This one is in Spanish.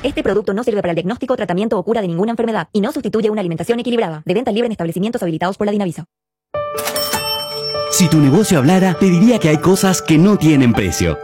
Este producto no sirve para el diagnóstico, tratamiento o cura de ninguna enfermedad y no sustituye una alimentación equilibrada. De venta libre en establecimientos habilitados por la Dinavisa. Si tu negocio hablara, te diría que hay cosas que no tienen precio.